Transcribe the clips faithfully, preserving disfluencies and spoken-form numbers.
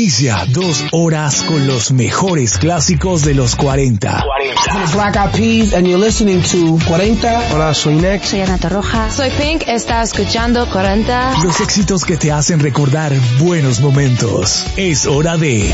Inicia dos horas con los mejores clásicos de los cuarenta. cuarenta. Black Eyed Peas and you're listening to cuarenta. Hola, soy Nex. Soy Ana Torroja. Soy Pink. Está escuchando cuarenta. Los éxitos que te hacen recordar buenos momentos. Es hora de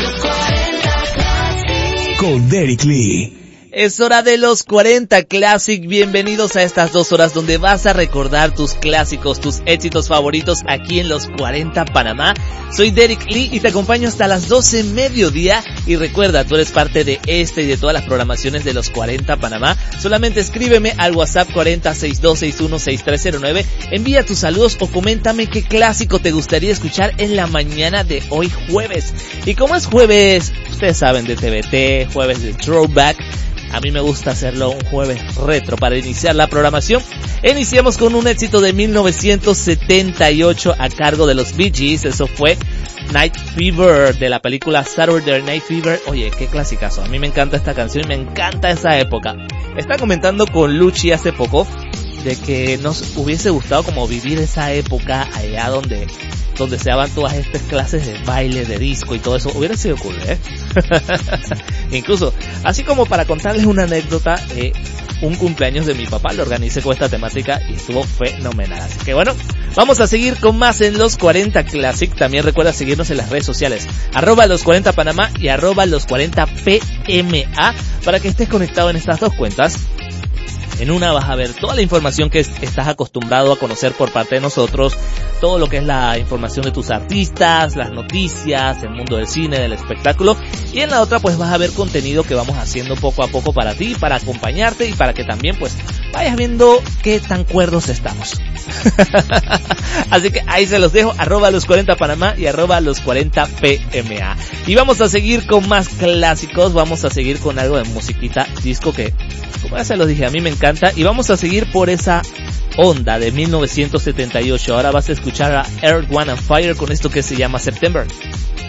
con Derek Lee. Es hora de los cuarenta Classic. Bienvenidos a estas dos horas donde vas a recordar tus clásicos, tus éxitos favoritos aquí en los cuarenta Panamá. Soy Derek Lee y te acompaño hasta las doce mediodía. Y recuerda, tú eres parte de este y de todas las programaciones de los cuarenta Panamá. Solamente escríbeme al WhatsApp cuarenta sesenta y dos sesenta y uno sesenta y tres cero nueve. Envía tus saludos o coméntame qué clásico te gustaría escuchar en la mañana de hoy jueves. Y como es jueves, ustedes saben, de T V T, jueves de Throwback. A mí me gusta hacerlo un jueves retro para iniciar la programación. Iniciamos con un éxito de mil novecientos setenta y ocho a cargo de los Bee Gees. Eso fue Night Fever de la película Saturday Night Fever. Oye, qué clasicazo. A mí me encanta esta canción y me encanta esa época. Estaba comentando con Luchi hace poco de que nos hubiese gustado como vivir esa época allá donde... donde se daban todas estas clases de baile, de disco y todo eso. Hubiera sido cool, ¿eh? Incluso, así como para contarles una anécdota, eh, un cumpleaños de mi papá lo organicé con esta temática y estuvo fenomenal. Así que bueno, vamos a seguir con más en los cuarenta Classic. También recuerda seguirnos en las redes sociales, arroba los cuarenta Panamá y arroba los cuarenta P M A, para que estés conectado en estas dos cuentas. En una vas a ver toda la información que estás acostumbrado a conocer por parte de nosotros, todo lo que es la información de tus artistas, las noticias, el mundo del cine, del espectáculo, y en la otra pues vas a ver contenido que vamos haciendo poco a poco para ti, para acompañarte y para que también pues vayas viendo qué tan cuerdos estamos. Así que ahí se los dejo, arroba los cuarenta Panamá y arroba los cuarenta P M A. Y vamos a seguir con más clásicos, vamos a seguir con algo de musiquita disco que, como ya se los dije, a mí me encanta, y vamos a seguir por esa onda de mil novecientos setenta y ocho. Ahora vas a escuchar a Earth, Wind and Fire con esto que se llama September.